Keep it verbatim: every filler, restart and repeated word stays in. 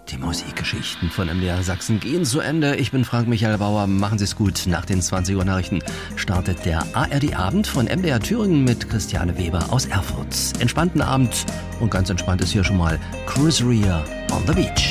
Die Musikgeschichten von M D R Sachsen gehen zu Ende. Ich bin Frank-Michael Bauer. Machen Sie es gut. Nach den zwanzig Uhr Nachrichten startet der A R D-Abend von M D R Thüringen mit Christiane Weber aus Erfurt. Entspannten Abend und ganz entspannt ist hier schon mal Cruiseria on the Beach.